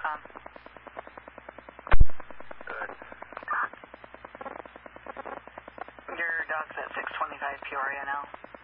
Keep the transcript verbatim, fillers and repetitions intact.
com. Good. Your dog's at six twenty-five Peoria now.